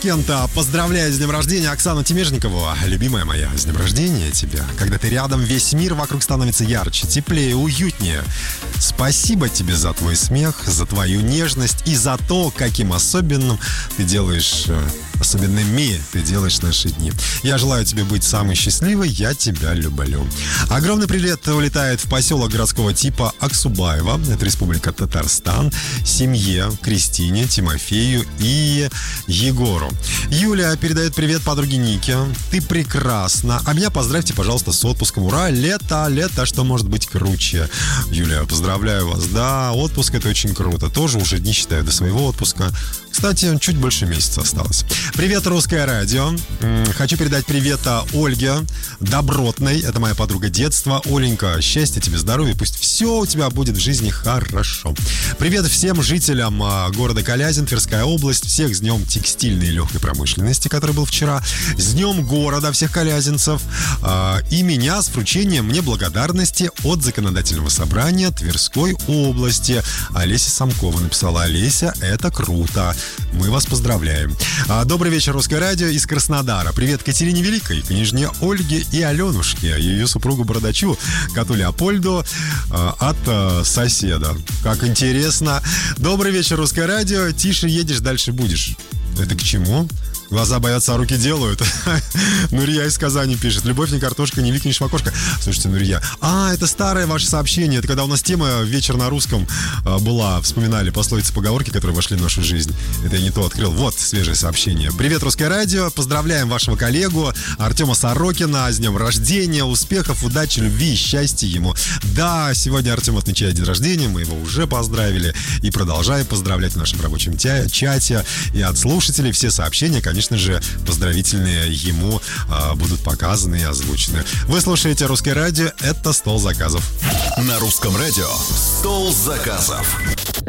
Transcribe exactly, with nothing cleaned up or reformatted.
Кента, поздравляю с днем рождения Оксану Темежникову. Любимая моя, с днем рождения тебя. Когда ты рядом, весь мир вокруг становится ярче, теплее, уютнее. Спасибо тебе за твой смех, за твою нежность и за то, каким особенным ты делаешь, особенными ты делаешь наши дни. Я желаю тебе быть самой счастливой, я тебя люблю. Огромный привет улетает в поселок городского типа Аксубаева, это Республика Татарстан, семье Кристине, Тимофею и Егору. Юля передает привет подруге Нике. Ты прекрасна. А меня поздравьте, пожалуйста, с отпуском. Ура, лето, лето, что может быть круче? Юля, поздравляю вас. Да, отпуск — это очень круто. Тоже уже не считаю до своего отпуска. Кстати, чуть больше месяца осталось. Привет, Русское радио. Хочу передать привет Ольге Добротной. Это моя подруга детства. Оленька, счастья тебе, здоровья. Пусть все у тебя будет в жизни хорошо. Привет всем жителям города Калязин, Тверская область. Всех с днем текстильной и легкой промышленности, который был вчера. С днем города всех калязинцев. И меня с вручением мне благодарности от Законодательного собрания Тверской области. Олеся Самкова написала: Олеся, это круто. Мы вас поздравляем. Добрый вечер, Русское радио из Краснодара. Привет Катерине Великой, княжне Ольге и Аленушке, ее супругу Бородачу, коту Леопольду от соседа. Как интересно. Добрый вечер, Русское радио. Тише едешь, дальше будешь. Это к чему? Глаза боятся, а руки делают. Нурия из Казани пишет: любовь не картошка, не викнешь в окошко. Слушайте, Нурия, а, это старое ваше сообщение. Это когда у нас тема «Вечер на русском» была. Вспоминали пословицы, поговорки, которые вошли в нашу жизнь. Это я не то открыл. Вот свежее сообщение. Привет, Русское радио. Поздравляем вашего коллегу Артема Сорокина с днем рождения. Успехов, удачи, любви и счастья ему. Да, сегодня Артем отмечает день рождения. Мы его уже поздравили. И продолжаем поздравлять в нашем рабочем чате. И от слушателей все сообщения, конечно, Конечно же, поздравительные ему а, будут показаны и озвучены. Вы слушаете Русское радио, это «Стол заказов». На Русском радио «Стол заказов».